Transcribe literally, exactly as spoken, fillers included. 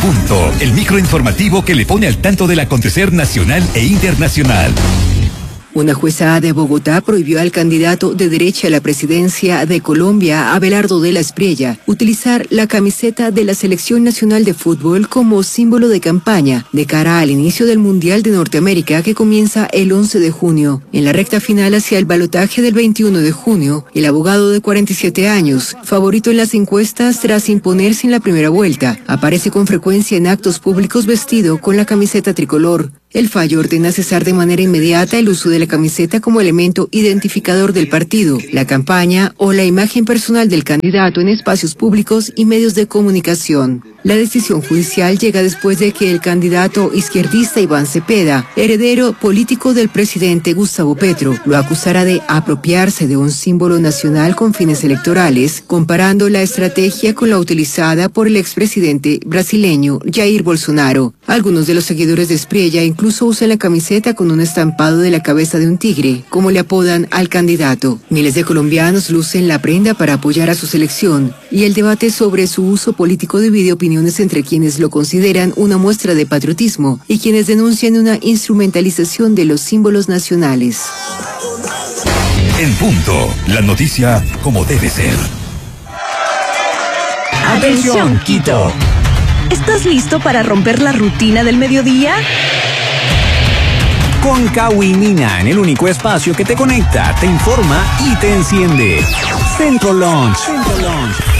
Punto, el microinformativo que le pone al tanto del acontecer nacional e internacional. Una jueza de Bogotá prohibió al candidato de derecha a la presidencia de Colombia, Abelardo de la Espriella, utilizar la camiseta de la Selección Nacional de Fútbol como símbolo de campaña de cara al inicio del Mundial de Norteamérica que comienza el once de junio. En la recta final hacia el balotaje del veintiuno de junio, el abogado de cuarenta y siete años, favorito en las encuestas tras imponerse en la primera vuelta, aparece con frecuencia en actos públicos vestido con la camiseta tricolor. El fallo ordena cesar de manera inmediata el uso de la camiseta como elemento identificador del partido, la campaña o la imagen personal del candidato en espacios públicos y medios de comunicación. La decisión judicial llega después de que el candidato izquierdista Iván Cepeda, heredero político del presidente Gustavo Petro, lo acusara de apropiarse de un símbolo nacional con fines electorales, comparando la estrategia con la utilizada por el expresidente brasileño Jair Bolsonaro. Algunos de los seguidores de Espriella incluso usan la camiseta con un estampado de la cabeza de un tigre, como le apodan al candidato. Miles de colombianos lucen la prenda para apoyar a su selección, y el debate sobre su uso político divide opiniones entre quienes lo consideran una muestra de patriotismo y quienes denuncian una instrumentalización de los símbolos nacionales. En punto, la noticia como debe ser. Atención, Quito. ¿Estás listo para romper la rutina del mediodía? Con Kawimina, en el único espacio que te conecta, te informa y te enciende. Centro Launch. Centro Launch.